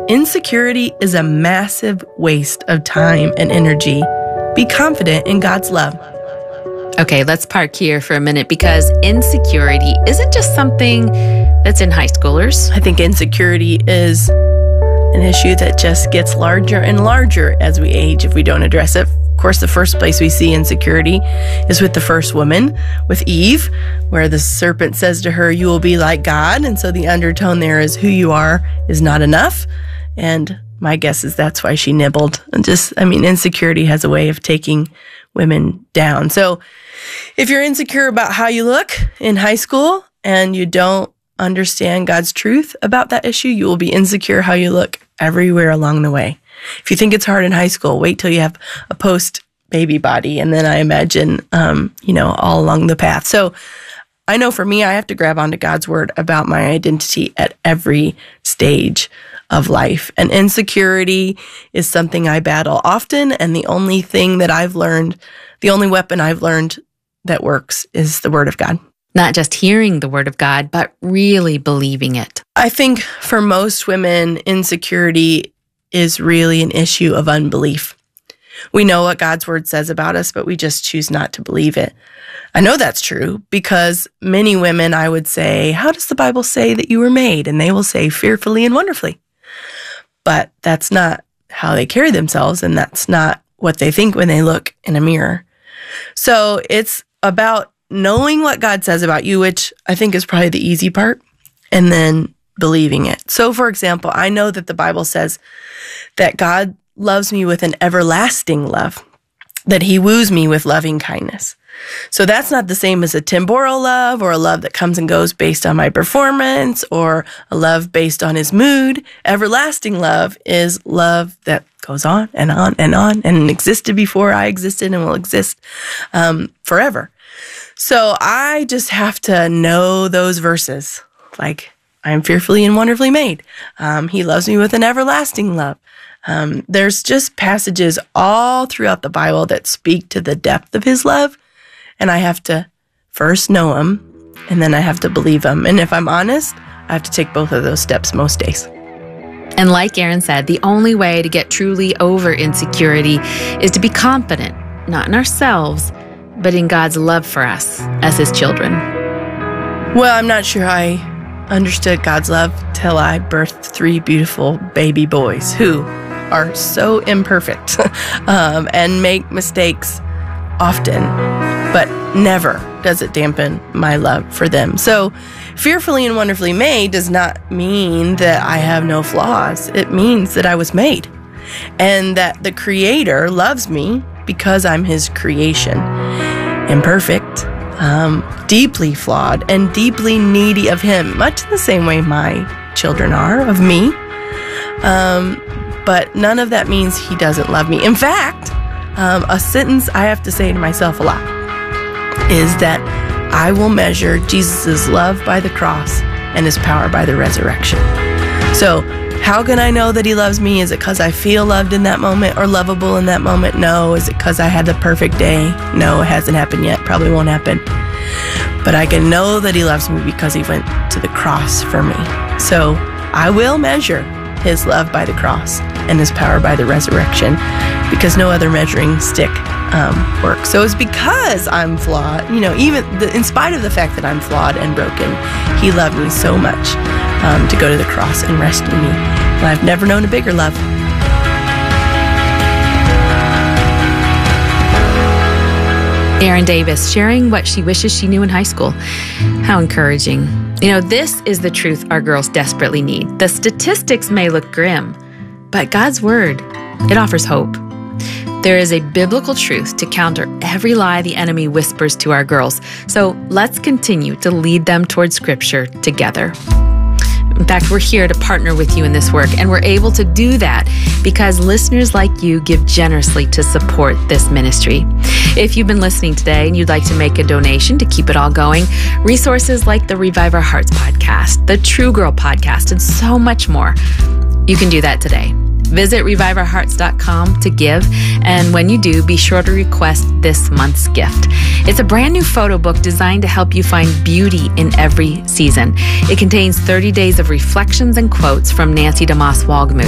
Insecurity is a massive waste of time and energy. Be confident in God's love. Okay, let's park here for a minute because insecurity isn't just something that's in high schoolers. I think insecurity is an issue that just gets larger and larger as we age if we don't address it. Of course, the first place we see insecurity is with the first woman, with Eve, where the serpent says to her, "You will be like God." And so the undertone there is who you are is not enough. And my guess is that's why she nibbled. And insecurity has a way of taking women down. So if you're insecure about how you look in high school and you don't understand God's truth about that issue, you will be insecure how you look everywhere along the way. If you think it's hard in high school, wait till you have a post-baby body, and then I imagine, all along the path. So I know for me, I have to grab onto God's word about my identity at every stage of life. And insecurity is something I battle often, and the only weapon I've learned that works is the word of God. Not just hearing the word of God, but really believing it. I think for most women, insecurity is really an issue of unbelief. We know what God's word says about us, but we just choose not to believe it. I know that's true because many women, I would say, "How does the Bible say that you were made?" And they will say, "Fearfully and wonderfully." But that's not how they carry themselves, and that's not what they think when they look in a mirror. So it's about knowing what God says about you, which I think is probably the easy part, and then believing it. So, for example, I know that the Bible says that God loves me with an everlasting love, that he woos me with loving kindness. So that's not the same as a temporal love or a love that comes and goes based on my performance or a love based on his mood. Everlasting love is love that goes on and on and on and existed before I existed and will exist forever. So I just have to know those verses, like I am fearfully and wonderfully made. He loves me with an everlasting love. There's just passages all throughout the Bible that speak to the depth of his love. And I have to first know him, and then I have to believe him. And if I'm honest, I have to take both of those steps most days. And like Aaron said, the only way to get truly over insecurity is to be confident, not in ourselves, but in God's love for us as his children. Well, I'm not sure I understood God's love till I birthed 3 beautiful baby boys who are so imperfect and make mistakes often, but never does it dampen my love for them. So fearfully and wonderfully made does not mean that I have no flaws. It means that I was made and that the Creator loves me because I'm his creation. Imperfect, deeply flawed, and deeply needy of him, much in the same way my children are of me. But none of that means he doesn't love me. In fact, a sentence I have to say to myself a lot is that I will measure Jesus' love by the cross and his power by the resurrection. So how can I know that he loves me? Is it because I feel loved in that moment or lovable in that moment? No. Is it because I had the perfect day? No, it hasn't happened yet. Probably won't happen. But I can know that he loves me because he went to the cross for me. So I will measure his love by the cross and his power by the resurrection, because no other measuring stick works. So it's because I'm flawed, in spite of the fact that I'm flawed and broken, he loved me so much to go to the cross and rescue me. And I've never known a bigger love. Erin Davis sharing what she wishes she knew in high school. How encouraging. This is the truth our girls desperately need. The statistics may look grim, but God's word, it offers hope. There is a biblical truth to counter every lie the enemy whispers to our girls. So let's continue to lead them toward Scripture together. In fact, we're here to partner with you in this work, and we're able to do that because listeners like you give generously to support this ministry. If you've been listening today and you'd like to make a donation to keep it all going, resources like the Revive Our Hearts podcast, the True Girl podcast, and so much more, you can do that today. Visit reviveourhearts.com to give, and when you do, be sure to request this month's gift. It's a brand new photo book designed to help you find beauty in every season. It contains 30 days of reflections and quotes from Nancy DeMoss Walgemuth.